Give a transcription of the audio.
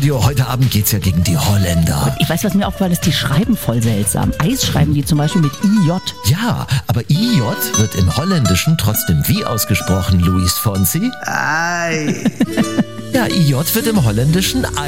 Radio. Heute Abend geht's ja gegen die Holländer. Ich weiß, was mir aufgefallen ist, die schreiben voll seltsam. Eis schreiben die zum Beispiel mit IJ. Ja, aber IJ wird im Holländischen trotzdem wie ausgesprochen, Luis Fonsi? Ei. Ja, IJ wird im Holländischen